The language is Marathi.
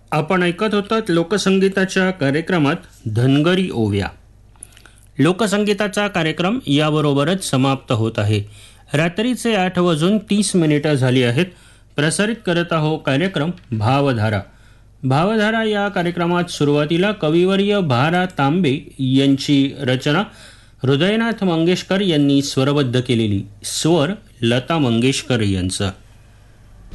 आपण ऐकत होतात लोकसंगीताच्या कार्यक्रमात धनगरी ओव्या. लोकसंगीताचा कार्यक्रम याबरोबरच समाप्त होत आहे. रात्रीचे 8:30 झाली आहेत. प्रसारित करत आहोत कार्यक्रम भावधारा. भावधारा या कार्यक्रमात सुरुवातीला कविवर्य भा. तांबे यांची रचना हृदयनाथ मंगेशकर यांनी स्वरबद्ध केलेली, स्वर लता मंगेशकर यांचा.